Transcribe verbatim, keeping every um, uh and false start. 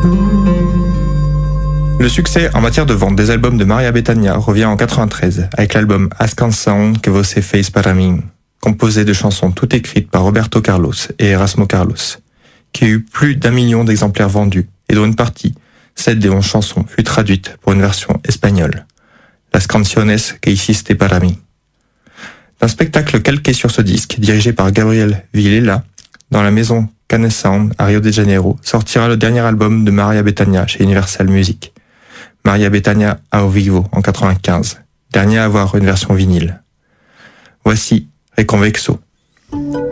Le succès en matière de vente des albums de Maria Bethânia revient en quatre-vingt-treize avec l'album As Canção que Você Fez Para Mim, composé de chansons toutes écrites par Roberto Carlos et Erasmo Carlos, qui a eu plus d'un million d'exemplaires vendus et dont une partie, celle des onze chansons, fut traduite pour une version espagnole, Las Canciones que Hiciste Para Mí. D'un spectacle calqué sur ce disque, dirigé par Gabriel Villela, dans la maison Cane Sound à Rio de Janeiro, sortira le dernier album de Maria Bethânia chez Universal Music, Maria Bethânia ao vivo en quatre-vingt-quinze, dernier à avoir une version vinyle. Voici Reconvexo.